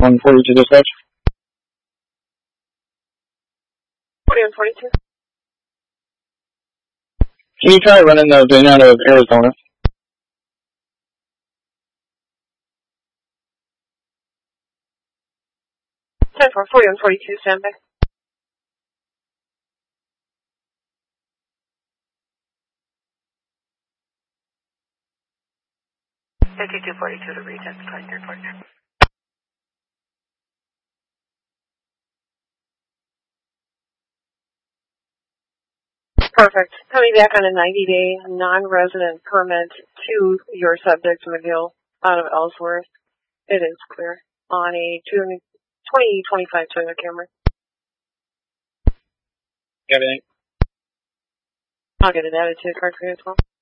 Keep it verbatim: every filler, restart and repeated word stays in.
one forty-two dispatch. forty-one forty-two. Can you try running those in out of Arizona? ten four, forty-one forty-two, standby. fifty-two forty-two to Regent, twenty-three forty-two. Perfect. Coming back on a ninety-day non-resident permit to your subject, McGill, out of Ellsworth. It is clear on a twenty twenty-five Toyota Camry. Everything. I'll get it added to the card for you as well.